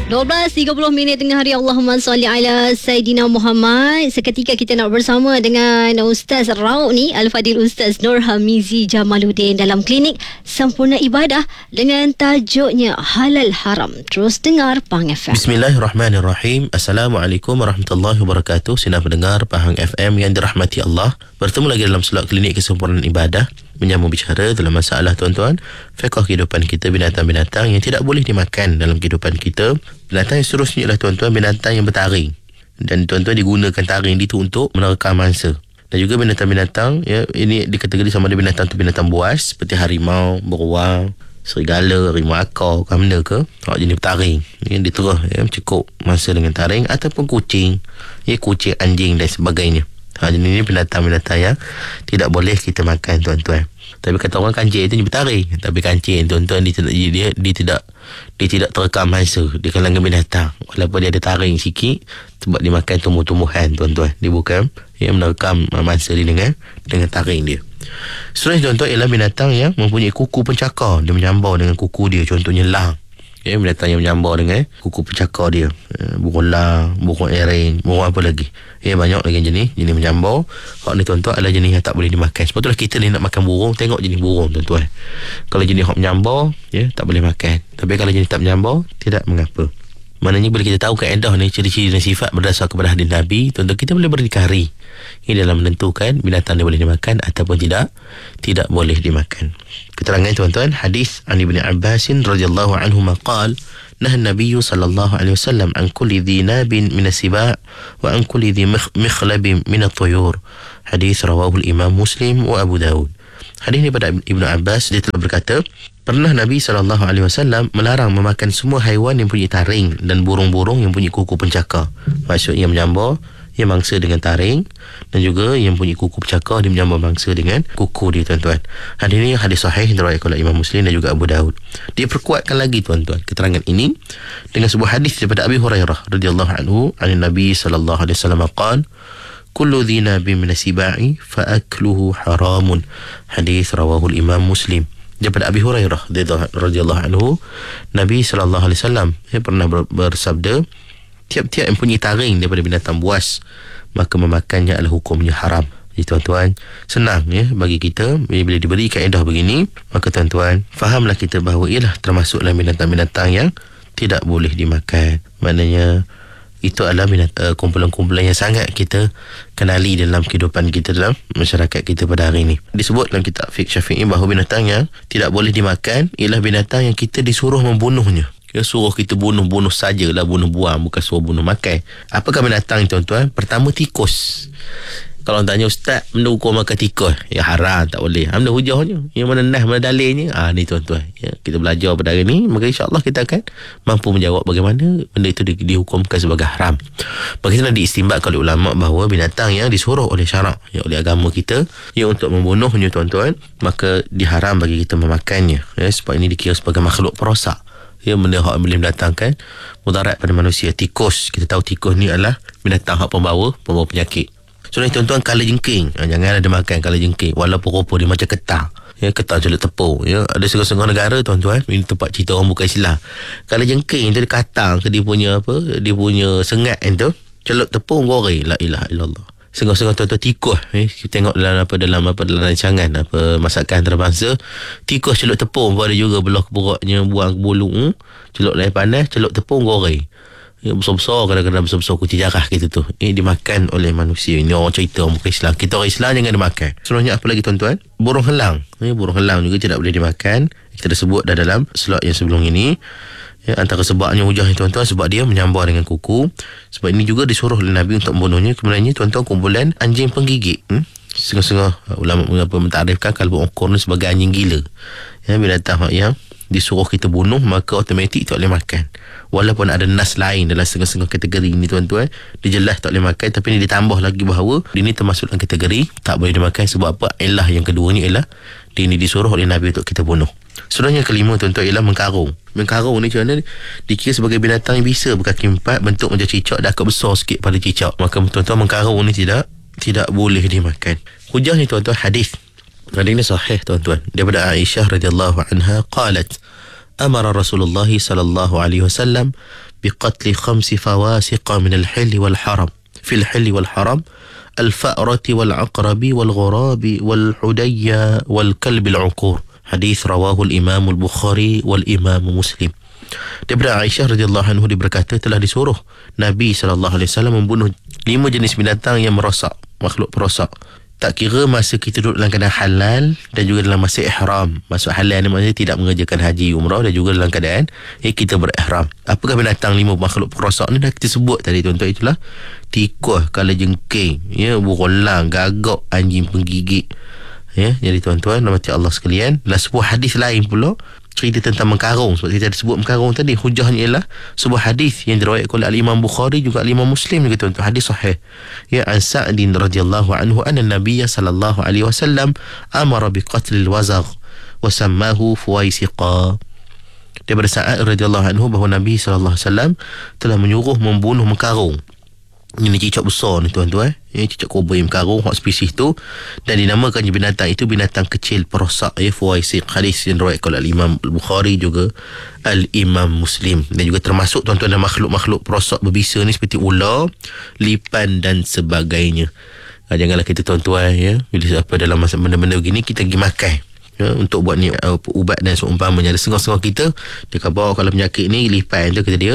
12.30 tengah hari. Allahumma salli ala Sayyidina Muhammad. Seketika kita nak bersama dengan Ustaz Rauk ni, Al-Fadil Ustaz Nur Hamizi Jamaluddin dalam klinik Sempurna Ibadah dengan tajuknya Halal Haram. Terus dengar Pahang FM. Bismillahirrahmanirrahim. Assalamualaikum warahmatullahi wabarakatuh. Sinar pendengar Pahang FM yang dirahmati Allah. Bertemu lagi dalam slot klinik Kesempurnaan Ibadah, menyambung bicara dalam masalah tuan-tuan fiqh kehidupan kita, binatang-binatang yang tidak boleh dimakan dalam kehidupan kita. Binatang yang seterusnya ialah tuan-tuan binatang yang bertaring, dan tuan-tuan digunakan taring itu untuk menerkam mangsa. Dan juga binatang-binatang ya, ini dikategori sama ada binatang tu binatang buas seperti harimau, beruang, serigala, harimau akar, benda ke jenis bertaring yang diterus ya, cukup mangsa dengan taring, ataupun kucing ya, kucing, anjing dan sebagainya. Jenis ini binatang-binatang yang tidak boleh kita makan tuan-tuan. Tapi kata orang kancing itu bertaring, tapi kancing tuan-tuan dia tidak terekam mangsa di kalangan binatang, walaupun dia ada taring sikit sebab dia makan tumbuh-tumbuhan tuan-tuan. Dia bukan yang merekam mangsa dia dengan taring dia. Seterusnya tuan-tuan ialah binatang yang mempunyai kuku pencakar. Dia menyambar dengan kuku dia, contohnya lang. Ya, binatang yang menyambar dengan kuku pencakar dia, burung lang, burung ereng, burung apa lagi ya, banyak lagi jenis menyambar. Hak ni tuan-tuan adalah jenis yang tak boleh dimakan. Sebab itulah kita ni nak makan burung, tengok jenis burung tuan-tuan. Kalau jenis hak menyambar ya, tak boleh makan. Tapi kalau jenis tak menyambar, tidak mengapa. Maknanya bila kita tahu kaedah ni, ciri-ciri dan sifat berdasar kepada hadis Nabi, tuan-tuan, kita boleh berdikari ini dalam menentukan binatang dia boleh dimakan ataupun tidak boleh dimakan. Keterangan tuan-tuan, hadis an Ibn Abbas radhiyallahu anhu qala nah Nabi sallallahu alaihi wasallam an kulli dhi nabin min as-siba' wa an kulli dhi mikhlabin min at-tuyur. Hadis rawahu al-Imam Muslim wa Abu Daud. Hadis ini pada Ibn Abbas, dia telah berkata, pernah Nabi SAW melarang memakan semua haiwan yang punya taring dan burung-burung yang punya kuku pencakar. Maksudnya menyambar, yang mangsa dengan taring, dan juga yang punya kuku pencakar, dia menyambar mangsa dengan kuku dia tuan-tuan. Hadis ini hadis sahih diriwayatkan oleh Imam Muslim dan juga Abu Daud. Dia perkuatkan lagi tuan-tuan keterangan ini dengan sebuah hadis daripada Abi Hurairah radhiyallahu anhu, an Nabi sallallahu alaihi wasallam qala kullu dhi nabin min as-siba'i fa akluhu haramun. Hadis rawahu al-Imam Muslim. Daripada Abi Hurairah radhiyallahu anhu, Nabi sallallahu alaihi wasallam pernah bersabda, tiap-tiap yang punya taring daripada binatang buas, maka memakannya adalah hukumnya haram. Jadi tuan-tuan, senang ya bagi kita bila diberi kaedah begini, maka tuan-tuan fahamlah kita bahawa ialah termasuk dalam binatang-binatang yang tidak boleh dimakan. Maknanya itu adalah kumpulan-kumpulan yang sangat kita kenali dalam kehidupan kita, dalam masyarakat kita pada hari ini. Disebut dalam kitab Fiqh Syafi'i bahawa binatang yang tidak boleh dimakan ialah binatang yang kita disuruh membunuhnya. Dia suruh kita bunuh sajalah, bunuh buang, bukan suruh bunuh makan. Apakah binatang ni tuan-tuan? Pertama, tikus. Kalau tanya ustaz, benda hukum makan tikus, ya haram, tak boleh. Benda hujahnya, yang mana nas, mana dalilnya, ni tuan-tuan ya, kita belajar pada hari ni, maka insyaAllah kita akan mampu menjawab bagaimana benda itu dihukumkan sebagai haram. Bagaimana diistimbatkan oleh ulama bahawa binatang yang disuruh oleh syarak ya, oleh agama kita ya, untuk membunuhnya tuan-tuan, maka diharam bagi kita memakannya ya, sebab ini dikira sebagai makhluk perosak ya, benda yang boleh mendatangkan mudarat pada manusia. Tikus, kita tahu tikus ni adalah binatang hak pembawa penyakit. So ni tuan-tuan, kalajengking, jangan ada makan kalajengking, walaupun rupa dia macam ketar ya, ketar celup tepung ya. Ada setengah negara tuan-tuan, ini tempat cerita orang bukan Islam, kalajengking tu dia katang ke dia punya dia punya sengat tu, celup tepung goreng, la ilaha illallah. Setengah tuan-tuan tikus kita tengok dalam rancangan masakan antarabangsa, tikus celup tepung pun ada juga, belah keburuknya, buang bulu, celup air panas, celup tepung goreng ya, besar-besar, kadang-kadang besar-besar kucing jarah gitu tu dimakan oleh manusia. Ini orang cerita orang bukan Islam. Kita orang Islam jangan dimakan. Selanjutnya apa lagi tuan-tuan? Burung helang burung helang juga tidak boleh dimakan. Kita dah sebut dah dalam slot yang sebelum ini ya, antara sebabnya hujah ni tuan-tuan, sebab dia menyambar dengan kuku. Sebab ini juga disuruh oleh Nabi untuk membunuhnya. Kemudiannya tuan-tuan, kumpulan anjing penggigit. Setengah-setengah ulama mentarifkan kalbu ukur ni sebagai anjing gila ya, binatang yang disuruh kita bunuh, maka automatik tak boleh makan. Walaupun ada nas lain dalam setengah-setengah kategori ini tuan-tuan, dia jelas tak boleh makan, tapi ini ditambah lagi bahawa ini termasuk dalam kategori tak boleh dimakan. Sebab apa? Ilah yang kedua ni ialah dia ini disuruh oleh Nabi untuk kita bunuh. Seterusnya kelima tuan-tuan ialah mengkarung. Mengkarung ni macam mana? Dikira sebagai binatang yang bisa berkaki empat, bentuk macam cicak dan agak besar sikit pada cicak. Maka tuan-tuan, mengkarung ni tidak boleh dimakan. Hujahnya tuan-tuan, hadis ini sahih tuan-tuan, daripada Aisyah radhiyallahu anha qalat amara Rasulullah sallallahu alaihi wasallam biqatli 5 fawasiqa min al-hill wal haram fi al-hill wal haram al-fa'rati wal aqrabi wal ghurabi wal hudayya wal kalbi al-uqur. Hadis rawahu al-Imam al-Bukhari wal Imam Muslim. Daripada Aisyah radhiyallahu anhu dia berkata, telah disuruh Nabi SAW membunuh 5 jenis binatang yang merosak, makhluk perosak. Tak kira masa kita duduk dalam keadaan halal dan juga dalam masa ihram. Maksud halal ni maksudnya tidak mengerjakan haji, umrah, dan juga dalam keadaan kita berihram. Apakah binatang 5 makhluk perosak ni dah kita sebut tadi tuan-tuan. Itulah tikus, kalajengking, berulang, gagak, anjing penggigit. Jadi tuan-tuan rahmati Allah sekalian, dalam sebuah hadis lain pula cerita tentang mengkarung. Sebab kita ada sebut mengkarung tadi, hujahnya ialah sebuah hadis yang diriwayatkan oleh Al-Imam Bukhari juga Al-Imam Muslim juga tuan-tuan, hadis sahih. An Sa'din radhiyallahu anhu anna Nabiy sallallahu alaihi wasallam amara biqatl al-wazagh wa sammahu fuwaisiqa. Daripada Sa'ad radhiyallahu anhu bahawa Nabi sallallahu alaihi wasallam telah menyuruh membunuh mengkarung. Ini cicak besar ni tuan-tuan, cicak koboi mengkarung, hak spesies tu, dan dinamakan binatang itu binatang kecil perosak, fuwaisiq. Hadis yang diriwayatkan oleh Al-Imam Bukhari juga Al-Imam Muslim. Dan juga termasuk tuan-tuan dalam makhluk-makhluk perosak berbisa ni seperti ular, lipan dan sebagainya. Janganlah kita tuan-tuan bila apa dalam masa benda-benda begini kita pergi makan untuk buat ni ubat dan seumpamanya. Ada setengah-setengah kita dia akan bawa kalau penyakit ni lipan tu, kata dia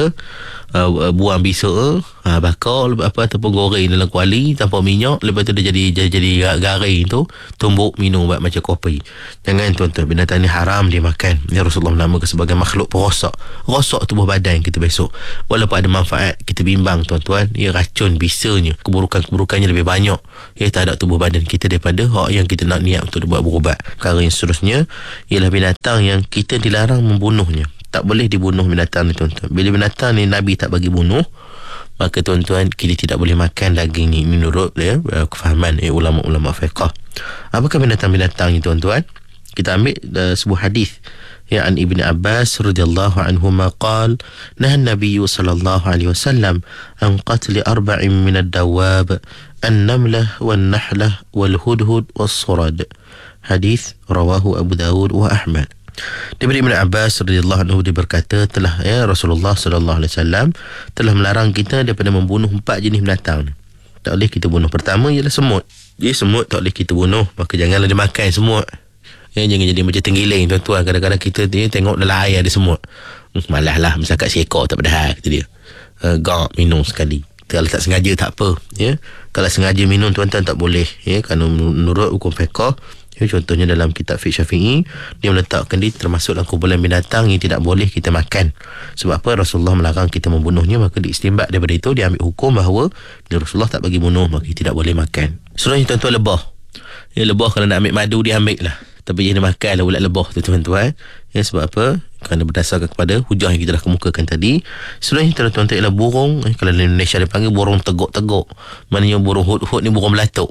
buang bisa, bakar apa ataupun goreng dalam kuali tanpa minyak, lepas tu dia jadi garing tu, tumbuk minum ubat macam kopi. Jangan tuan-tuan, binatang ni haram dia makan. Rasulullah menamakan sebagai makhluk perosak, rosak tubuh badan kita besok. Walaupun ada manfaat, kita bimbang tuan-tuan, racun bisanya, keburukannya lebih banyak terhadap tubuh badan kita daripada hak yang kita nak niat untuk buat berubat. Perkara yang seterusnya ialah binatang yang kita dilarang membunuhnya. Tak boleh dibunuh binatang ni tuan-tuan. Bila binatang ni Nabi tak bagi bunuh, maka tuan-tuan kita tidak boleh makan daging ni menurut kefahaman ulama-ulama fiqh. Apakah binatang-binatang ni tuan-tuan? Kita ambil sebuah hadis an Ibn Abbas radhiyallahu anhuma qala nahan Nabi sallallahu alaihi wasallam an qatl 4 min ad-dawab an-namlah wan-nahlah wal-hudhud was-surad. Hadis rawahu Abu Dawud wa Ahmad. Daripada Ibn Abbas radhiyallahu anhu dia berkata, telah Rasulullah sallallahu alaihi wasallam telah melarang kita daripada membunuh 4 jenis binatang. Tak boleh kita bunuh. Pertama ialah semut. Semut tak boleh kita bunuh, maka janganlah dimakan semut. Jangan jadi macam tenggiling tuan-tuan. Kadang-kadang kita tengok dalam air ada semut, malas lah, misalkan seekor tak padahal, kata dia gak minum sekali. Kalau tak sengaja tak apa, kalau sengaja minum tuan-tuan tak boleh, kerana menurut hukum fiqh, contohnya dalam kitab fiqh Syafi'i, dia meletakkan dia termasuk dalam kumpulan binatang yang tidak boleh kita makan. Sebab apa? Rasulullah melarang kita membunuhnya, maka diistinbat daripada itu dia ambil hukum bahawa bila Rasulullah tak bagi bunuh, maka tidak boleh makan. Seterusnya tuan-tuan, lebah. Lebah kalau nak ambil madu dia ambil lah, tapi jangan makan lah ulat lebah tu tuan-tuan. Sebab apa? Kerana berdasarkan kepada hujah yang kita dah kemukakan tadi. Seterusnya tuan-tuan ialah burung. Kalau di Indonesia dia panggil burung teguk-teguk. Maknanya burung hud-hud ni burung belatuk.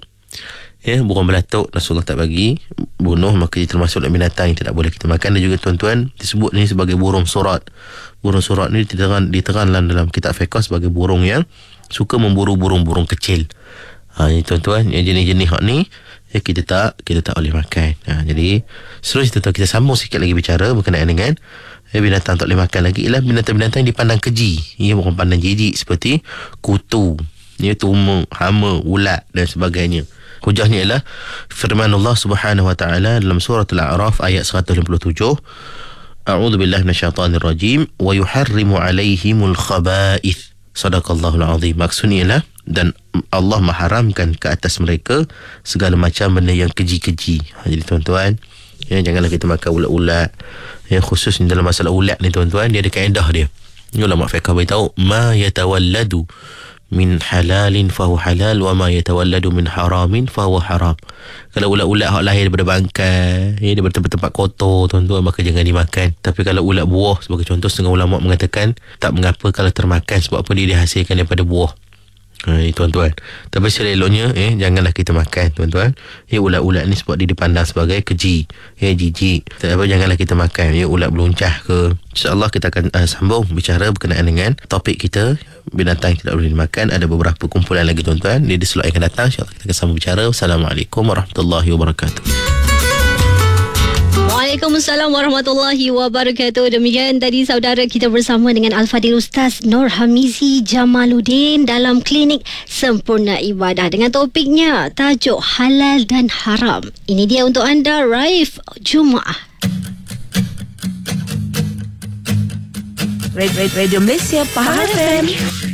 Burung belatuk Rasulullah tak bagi bunuh, maka dia termasuk dalam binatang yang tidak boleh kita makan. Dan juga tuan-tuan disebut ni sebagai burung surat. Burung surat ni diterang dalam kitab fiqh sebagai burung yang suka memburu burung-burung kecil. Ini tuan-tuan, yang jenis-jenis hak ni kita tak boleh makan. Jadi seterusnya tuan-tuan, kita sambung sikit lagi bicara berkenaan dengan binatang tak boleh makan lagi ialah binatang-binatang yang dipandang keji. Ia bukan pandang jijik seperti kutu, tumuk, hama, ulat dan sebagainya. Hujahnya ialah firman Allah Subhanahu wa taala dalam surah Al-A'raf ayat 157, A'udzu billahi minasyaitonir rajim wa yuharrimu 'alaihimul khaba'ith. Sadaqallahul azim. Maksudnya ialah dan Allah mengharamkan ke atas mereka segala macam benda yang keji-keji. Jadi tuan-tuan, janganlah kita makan ulat-ulat. Khususnya dalam masalah ulat ni tuan-tuan, dia ada kaedah dia. Ulama fiqh beritahu ma yatawalladu min halalin fahu halal wa ma yatawalladu min haramin fahu haram. Kalau ulat-ulat hak lahir daripada bangkai, daripada tempat-tempat kotor tuan-tuan, maka jangan dimakan. Tapi kalau ulat buah sebagai contoh, setengah ulama mengatakan tak mengapa kalau termakan, sebab apa dia dihasilkan daripada buah. Tuan-tuan, tapi seleloknya janganlah kita makan tuan-tuan. Ulat-ulat ni sebab dia dipandang sebagai keji, jijik. Tapi janganlah kita makan ulat beluncah ke. InsyaAllah kita akan sambung bicara berkenaan dengan topik kita, binatang yang tidak boleh dimakan. Ada beberapa kumpulan lagi tuan-tuan. Di slot yang akan datang InsyaAllah kita akan sambung bicara. Assalamualaikum warahmatullahi wabarakatuh. Waalaikumsalam warahmatullahi wabarakatuh. Demikian tadi saudara kita bersama dengan Al-Fadhil Ustaz Nur Hamizi Jamaluddin dalam klinik Sempurna Ibadah dengan topiknya tajuk halal dan haram. Ini dia untuk anda Raif Jumaah. Radio Malaysia Pahang FM.